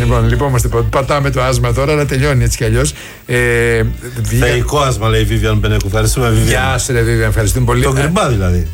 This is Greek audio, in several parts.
Λοιπόν, λυπόμαστε. Πατάμε το άσμα τώρα, αλλά τελειώνει έτσι κι αλλιώς. Θεϊκό άσμα, λέει η Βίβιαν Μπενέκου. Ευχαριστούμε, Βίβιαν. Γεια σου, ρε Βίβιαν, ευχαριστούμε πολύ. Το γκριμπά δηλαδή.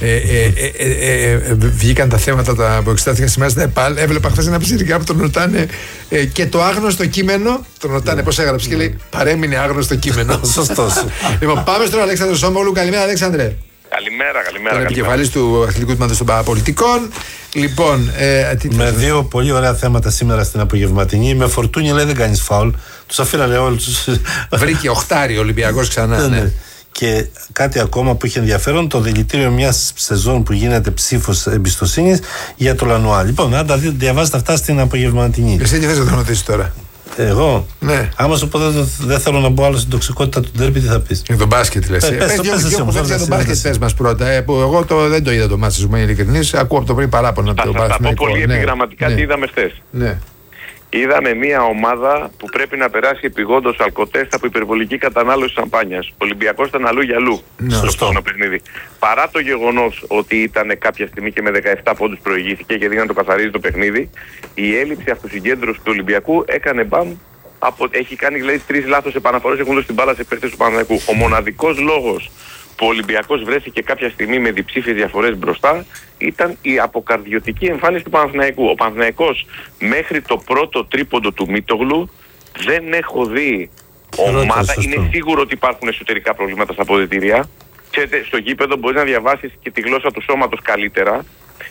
Βγήκαν τα θέματα που εξετάστηκαν σήμερα στην ΕΠΑΛ. Έβλεπα χθες ένα ψηφιακά που τον ρωτάνε και το άγνωστο κείμενο. Τον ρωτάνε πώς έγραψε και λέει παρέμεινε άγνωστο κείμενο. Σωστός. Λοιπόν, πάμε στον Αλέξανδρο Σόμογλου. Καλημέρα, Αλέξανδρε. Καλημέρα. Τον επικεφαλής του Αθλητικού Τμήματος των Παραπολιτικών. Λοιπόν, με δύο πολύ ωραία θέματα σήμερα στην απογευματινή. Με Φορτούνι λέει δεν κάνεις φάουλ. Τους αφήνανε όλους. Βρήκε οχτάρι ο Ολυμπιακός ξανά. Ναι. Και κάτι ακόμα που είχε ενδιαφέρον, το δηλητήριο μιας σεζόν που γίνεται ψήφος εμπιστοσύνης για το Λανουά. Λοιπόν, αν τα διαβάζετε αυτά στην απογευματινή. Εσύ τι θες να το ρωτήσεις τώρα? Εγώ. Ναι. Άμα σου πω δεν θέλω να μπω άλλο στην τοξικότητα του ντέρμπι, τι θα πεις? Για τον μπάσκετ λες. Πες τον μπάσκετ, πες μας πρώτα. Που εγώ δεν το είδα το μάτι, σου είμαι ειλικρινής. Ακούω από το πριν παράπονα. Θα πω πολύ επιγραμματικά τι είδαμε χθες. Ναι. Είδαμε μια ομάδα που πρέπει να περάσει επειγόντως αλκοτέστα από υπερβολική κατανάλωση σαμπάνιας. Ο Ολυμπιακός ήταν αλλού για αλλού στο παιχνίδι. Παρά το γεγονός ότι ήταν κάποια στιγμή και με 17 πόντους προηγήθηκε και δίναν το καθαρίζει το παιχνίδι, η έλλειψη αυτοσυγκέντρωσης του Ολυμπιακού έκανε μπαμ. Έχει κάνει δηλαδή 3 λάθος επαναφορές, έχουν δώσει την μπάλα σε παίκτες του Παναθηναϊκού. Ο μοναδικός λόγος που ο Ολυμπιακός βρέθηκε κάποια στιγμή με διψήφιες διαφορές μπροστά ήταν η αποκαρδιωτική εμφάνιση του Παναθηναϊκού. Ο Παναθηναϊκός μέχρι το πρώτο τρίποντο του Μίτογλου δεν έχω δει ομάδα. Είναι σίγουρο ότι υπάρχουν εσωτερικά προβλήματα στα αποδυτήρια. Ξέρετε, στο γήπεδο μπορείς να διαβάσεις και τη γλώσσα του σώματος καλύτερα.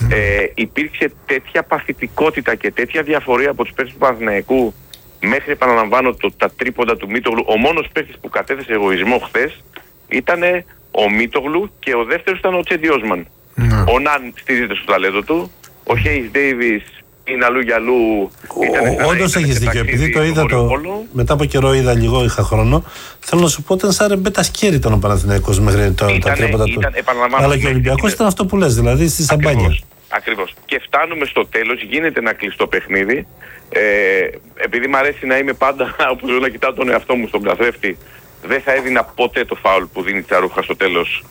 Υπήρξε τέτοια παθητικότητα και τέτοια διαφορία από τους παίκτες του Παναθηναϊκού μέχρι, επαναλαμβάνω, τα τρίποντα του Μίτογλου. Ο μόνος παίκτης που κατέθεσε εγωισμό χθες ήταν ο Μίτογλου και ο δεύτερος ήταν ο Τσέντι Όσμαν. Ο Ναν στηρίζεται στο ταλέντο του, ο Χέις Ντέιβις είναι αλλού για αλλού. Όντως έχεις δίκιο, επειδή το είδα μετά από καιρό είδα λίγο, είχα χρόνο. Θέλω να σου πω ότι ήταν σαν ρεμπέτα σκέρι ήταν ο Παναθηναϊκός μέχρι τα τρίποντα του. Αλλά και ο Ολυμπιακός ήταν αυτό που λες, δηλαδή στη σαμπάνια. Ακριβώς. Και φτάνουμε στο τέλος, γίνεται ένα κλειστό παιχνίδι. Επειδή μου αρέσει να είμαι πάντα, όπως λέω, να κοιτάω τον εαυτό μου στον καθρέφτη, δεν θα έδινα ποτέ το φάουλ που δίνει Τσαρούχα στο τέλος.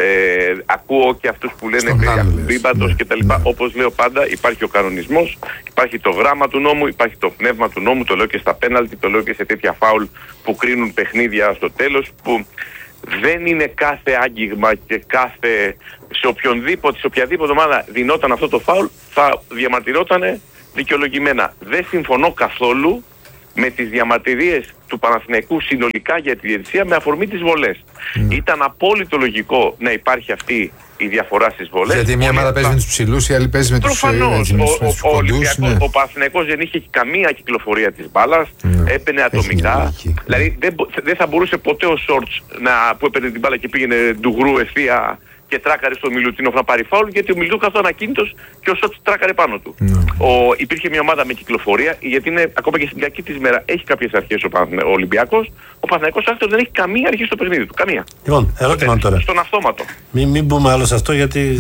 Ακούω και αυτούς που λένε μπίμπαντος και τα λοιπά. Όπως λέω πάντα, υπάρχει ο κανονισμός, υπάρχει το γράμμα του νόμου, υπάρχει το πνεύμα του νόμου, το λέω και στα πέναλτι, το λέω και σε τέτοια φάουλ που κρίνουν παιχνίδια στο τέλος, που δεν είναι κάθε άγγιγμα και σε οποιαδήποτε ομάδα δινόταν αυτό το φάουλ θα διαμαρτυρόταν δικαιολογημένα. Δεν συμφωνώ καθόλου με τις διαμαρτυρίες του Παναθηναϊκού συνολικά για τη διαιτησία με αφορμή τις βολές. Ήταν απόλυτο λογικό να υπάρχει αυτή η διαφορά στις βολές. Γιατί μια ομάδα παίζει με τους ψηλούς, η άλλη παίζει με τους κοντούς. Ο Παναθηναϊκός δεν είχε καμία κυκλοφορία της μπάλας, έπαινε ατομικά. Δηλαδή δεν θα μπορούσε ποτέ ο Σόρτς που έπαιρνε την μπάλα και πήγαινε ντουγρού ευθεία και τράκαρε στο Μιλουτίνοφ να πάρει φάουλ, γιατί ο Μιλουτίνοφ καθόταν ακίνητος και ο Σότς τράκαρε πάνω του. Υπήρχε μια ομάδα με κυκλοφορία, γιατί είναι ακόμα και στην κακή της μέρα έχει κάποιες αρχές ο Ολυμπιακός. Ο Παναθηναϊκός άκρος δεν έχει καμία αρχή στο παιχνίδι του. Καμία. Λοιπόν, ερώτημα τώρα. Στον αυτόματο. Μην μπούμε άλλο σε αυτό, γιατί.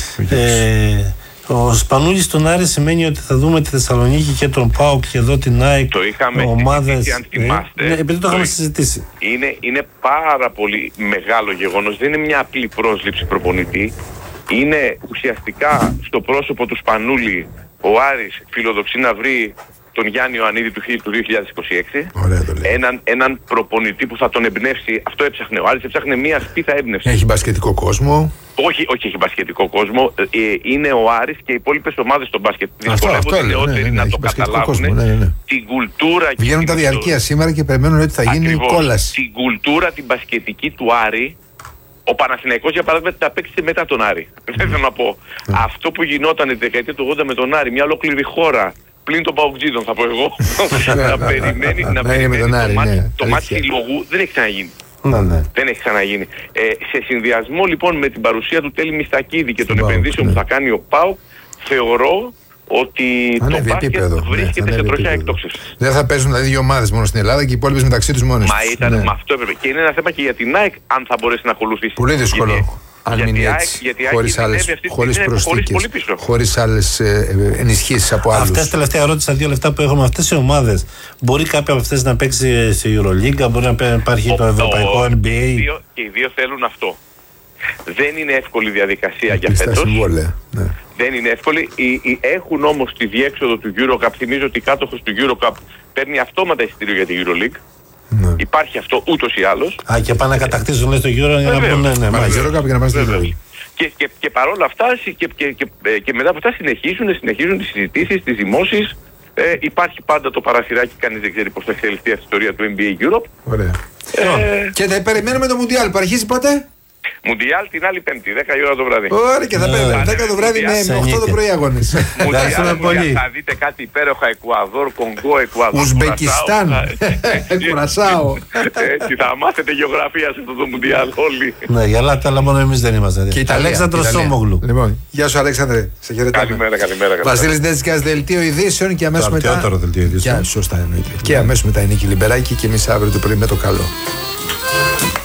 Ο Σπανούλης στον Άρη σημαίνει ότι θα δούμε τη Θεσσαλονίκη και τον ΠΑΟΚ και εδώ την ΑΕΚ. Το είχαμε ομάδες. Αν θυμάστε. Ναι, επειδή το είχαμε συζητήσει. Είναι πάρα πολύ μεγάλο γεγονός. Δεν είναι μια απλή πρόσληψη προπονητή. Είναι ουσιαστικά στο πρόσωπο του Σπανούλη ο Άρης φιλοδοξεί να βρει τον Γιάννη Ιωαννίδη του 2026. Έναν προπονητή που θα τον εμπνεύσει. Αυτό έψαχνε ο Άρης. Έψαχνε μια σπίθα έμπνευση. Έχει μπασκετικό κόσμο. Όχι έχει μπασκετικό κόσμο. Είναι ο Άρης και οι υπόλοιπες ομάδες στο μπάσκετ. Δυσκολεύονται οι νεότεροι να το καταλάβουν. Την κουλτούρα. Βγαίνουν τα διαρκεία σήμερα και περιμένουν ότι θα γίνει κόλαση. Την κουλτούρα την μπασκετική του Άρη. Ο Παναθηναϊκός, για παράδειγμα, τα παίξει μετά τον Άρη. Δεν θέλω να πω. Αυτό που γινόταν τη δεκαετία του 80 με τον Άρη, μια ολόκληρη χώρα, πλην των Παουτζίδων θα πω εγώ, να περιμένει το μάτι συλλογού, δεν έχει ξαναγίνει. Δεν έχει ξαναγίνει. Σε συνδυασμό λοιπόν με την παρουσία του Τέλη Μιστακίδη και των επενδύσεων που θα κάνει ο ΠΑΟΚ, θεωρώ ότι το μπάσκετ βρίσκεται σε τροχιά εκτόξευση. Δεν θα παίζουν δηλαδή δύο ομάδες μόνο στην Ελλάδα και οι υπόλοιπες μεταξύ τους μόνες. Με αυτό έπρεπε. Και είναι ένα θέμα και για την ΑΕΚ, αν θα μπορέσει να ακολουθήσει. Πολύ δύσκολο. Αν μείνει έτσι, χωρίς προσθήκες, χωρίς άλλες ενισχύσεις από άλλους. Αυτές τελευταία ερώτηση, στα 2 λεπτά που έχουμε, αυτές οι ομάδες, μπορεί κάποια από αυτές να παίξει σε Euroliga, μπορεί να υπάρχει το ευρωπαϊκό NBA. Και οι δύο θέλουν αυτό. Δεν είναι εύκολη διαδικασία για φέτος. Ναι. Δεν είναι εύκολη. Έχουν όμως τη διέξοδο του EuroCup. Θυμίζω ότι κάτοχος του EuroCup παίρνει αυτόματα εισιτήριο για την EuroLeague. Ναι. Υπάρχει αυτό ούτως ή άλλος. Και πάνε να κατακτήσουν λέει, το Euro για να πούνε ναι. EuroCup για να πάνε στην EuroLeague. Και παρόλα αυτά και μετά από αυτά συνεχίζουν τις συζητήσεις, τις δημόσεις. Υπάρχει πάντα το παραθυράκι, κανείς δεν ξέρει πώς θα εξελιχθεί αυτή η ιστορία του NBA Europe. Ωραία. Και θα περιμένουμε το Μουντιάλ που αρχίζει πότε? Μουντιάλ την άλλη Πέμπτη, 10 η ώρα το βράδυ. Ωραία, και θα περιμένουμε 10 το βράδυ με 8 το πρωί αγώνες. Μουντιάλ, θα δείτε κάτι υπέροχα. Εκουαδόρ, Κονγκό, Εκουαδόρ, Ουσμπεκιστάν, Κουρασάο. Έτσι θα μάθετε γεωγραφία σε αυτό το Μουντιάλ όλοι. Ναι, γελάτε, αλλά μόνο εμείς δεν είμαστε. Και Αλέξανδρος Σόμογλου. Λοιπόν, γεια σου Αλέξανδρε, σε χαιρετάμε. Καλημέρα. Βασίλης Ντέτσικας, δελτίο ειδήσεων και αμέσως μετά. Σωστά εννοείται. Και αμέσως μετά είναι η Λιμπεράκη και εμείς αύριο το πρωί με το καλό.